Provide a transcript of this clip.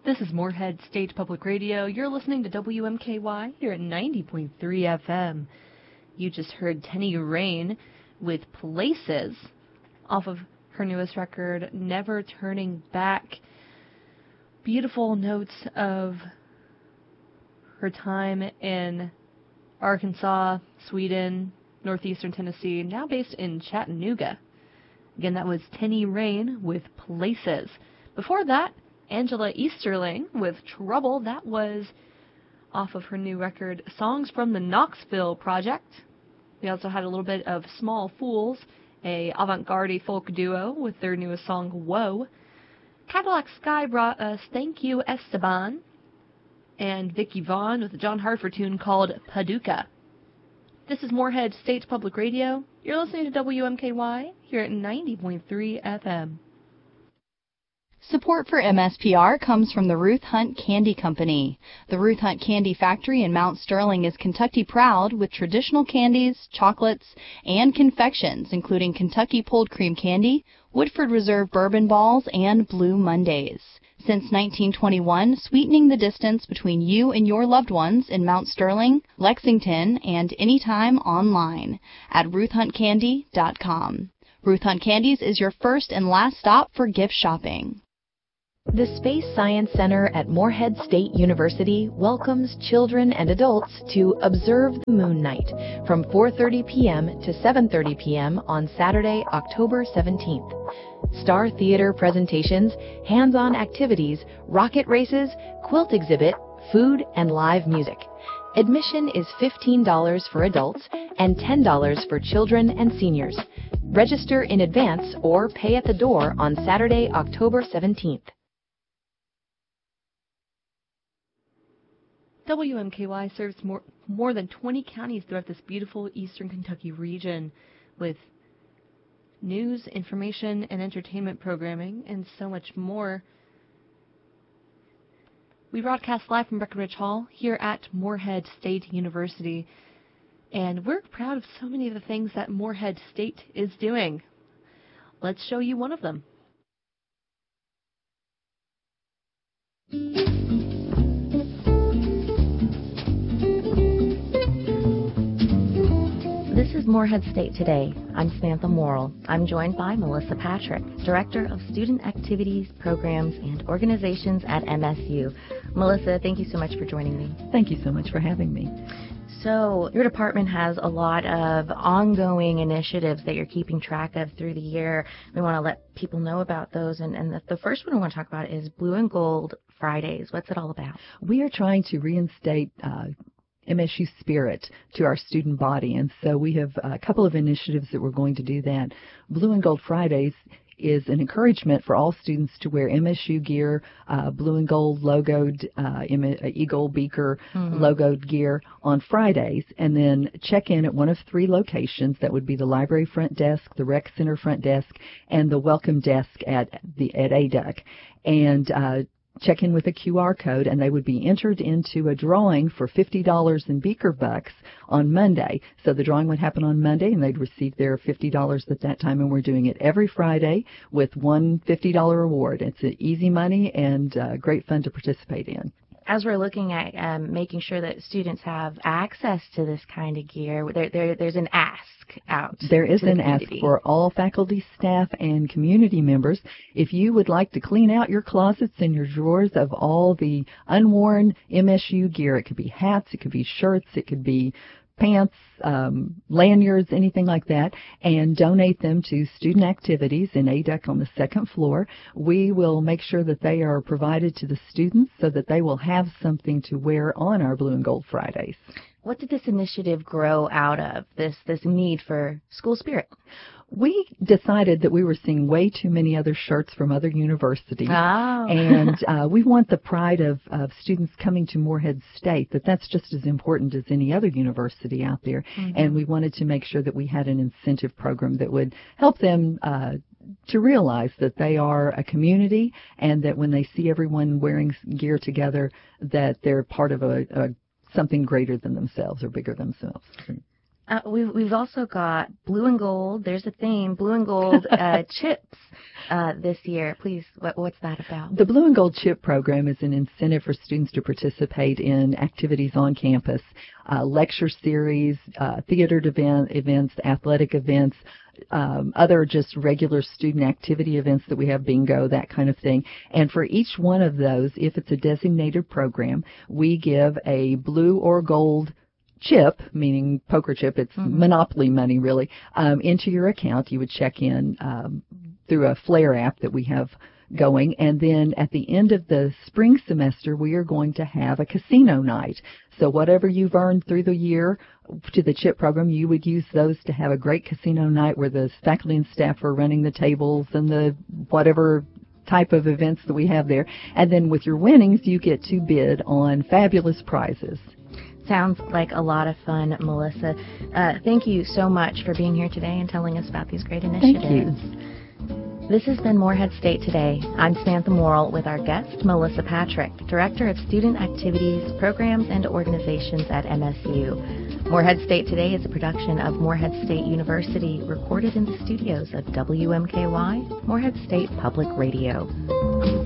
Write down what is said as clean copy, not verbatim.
This is Moorhead State Public Radio. You're listening to WMKY here at 90.3 FM. You just heard Tenny Rain with Places off of her newest record, Never Turning Back. Beautiful notes of her time in Arkansas, Sweden, northeastern Tennessee, now based in Chattanooga. Again, that was Tenny Rain with Places. Before that, Angela Easterling with Trouble. That was off of her new record, Songs from the Knoxville Project. We also had a little bit of Small Fools, a avant-garde folk duo with their newest song, Whoa. Cadillac Sky brought us Thank You Esteban, and Vicky Vaughn with a John Hartford tune called Paducah. This is Moorhead State Public Radio. You're listening to WMKY here at 90.3 FM. Support for MSPR comes from the Ruth Hunt Candy Company. The Ruth Hunt Candy Factory in Mount Sterling is Kentucky proud with traditional candies, chocolates, and confections, including Kentucky Pulled Cream Candy, Woodford Reserve Bourbon Balls, and Blue Mondays. Since 1921, sweetening the distance between you and your loved ones in Mount Sterling, Lexington, and anytime online at RuthHuntCandy.com. Ruth Hunt Candies is your first and last stop for gift shopping. The Space Science Center at Moorhead State University welcomes children and adults to Observe the Moon Night from 4:30 p.m. to 7:30 p.m. on Saturday, October 17th. Star theater presentations, hands-on activities, rocket races, quilt exhibit, food, and live music. Admission is $15 for adults and $10 for children and seniors. Register in advance or pay at the door on Saturday, October 17th. WMKY serves more than 20 counties throughout this beautiful eastern Kentucky region with news, information, and entertainment programming, and so much more. We broadcast live from Breckenridge Hall here at Moorhead State University, and we're proud of so many of the things that Moorhead State is doing. Let's show you one of them. This is Moorhead State Today. I'm Samantha Morrill. I'm joined by Melissa Patrick, Director of Student Activities, Programs, and Organizations at MSU. Melissa, thank you so much for joining me. Thank you so much for having me. So your department has a lot of ongoing initiatives that you're keeping track of through the year. We want to let people know about those. And the first one I want to talk about is Blue and Gold Fridays. What's it all about? We are trying to reinstate MSU spirit to our student body, and so we have a couple of initiatives that we're going to do that. Blue and Gold Fridays is an encouragement for all students to wear MSU gear, blue and gold logoed, Eagle Beaker logoed gear on Fridays, and then check in at one of three locations. That would be the library front desk, the rec center front desk, and the welcome desk at ADUC. And check in with a QR code, and they would be entered into a drawing for $50 in Beaker bucks on Monday. So the drawing would happen on Monday, and they'd receive their $50 at that time, and we're doing it every Friday with one $50 reward. It's easy money and great fun to participate in. As we're looking at making sure that students have access to this kind of gear, there's an ask out. There is an ask for all faculty, staff, and community members. If you would like to clean out your closets and your drawers of all the unworn MSU gear, it could be hats, it could be shirts, it could be pants, lanyards, anything like that, and donate them to student activities in ADUC on the second floor. We will make sure that they are provided to the students so that they will have something to wear on our Blue and Gold Fridays. What did this initiative grow out of, this need for school spirit? We decided that we were seeing way too many other shirts from other universities, and we want the pride of students coming to Moorhead State, that's just as important as any other university out there, and we wanted to make sure that we had an incentive program that would help them to realize that they are a community, and that when they see everyone wearing gear together, that they're part of something greater than themselves or bigger than themselves. We've also got blue and gold. There's a theme, blue and gold chips this year. Please, what's that about? The Blue and Gold Chip program is an incentive for students to participate in activities on campus, lecture series, theater events, athletic events, other just regular student activity events that we have, bingo, that kind of thing. And for each one of those, if it's a designated program, we give a blue or gold chip, meaning poker chip, it's Monopoly money really, into your account. You would check in through a Flare app that we have going, and then at the end of the spring semester we are going to have a casino night. So whatever you've earned through the year to the CHIP program, you would use those to have a great casino night where the faculty and staff are running the tables and the whatever type of events that we have there. And then with your winnings, you get to bid on fabulous prizes. Sounds like a lot of fun, Melissa. Thank you so much for being here today and telling us about these great initiatives. Thank you. This has been Morehead State Today. I'm Samantha Morrill with our guest, Melissa Patrick, Director of Student Activities, Programs, and Organizations at MSU. Morehead State Today is a production of Morehead State University, recorded in the studios of WMKY, Morehead State Public Radio.